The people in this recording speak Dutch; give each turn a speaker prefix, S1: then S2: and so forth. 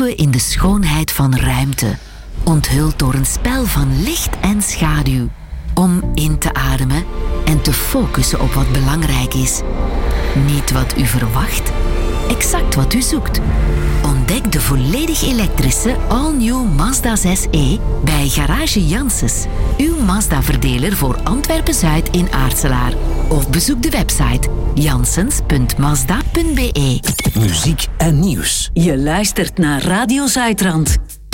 S1: proeven in de schoonheid van ruimte, onthuld door een spel van licht en schaduw. Om in te ademen en te focussen op wat belangrijk is. Niet wat u verwacht, exact wat u zoekt. Ontdek de volledig elektrische all-new Mazda 6e bij Garage Janssens, uw Mazda-verdeler voor Antwerpen-Zuid in Aartselaar. Of bezoek de website janssens.mazda.be.
S2: Muziek en nieuws.
S3: Je luistert naar Radio Zuidrand.